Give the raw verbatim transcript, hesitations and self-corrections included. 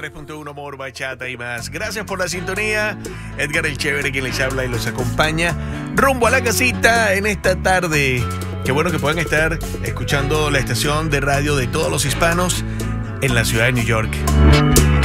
tres punto uno Amor, Bachata y más. Gracias por la sintonía. Edgar el Chévere quien les habla y los acompaña rumbo a la casita en esta tarde. Qué bueno que puedan estar escuchando la estación de radio de todos los hispanos en la ciudad de New York.